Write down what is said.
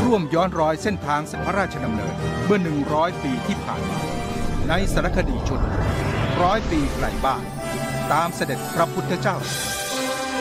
ร่วมย้อนรอยเส้นทางพระราชดำเนินเมื่อ100 ปีที่ผ่านมาในสารคดีชุด100 ปีไกลบ้านตามเสด็จพระพุทธเจ้า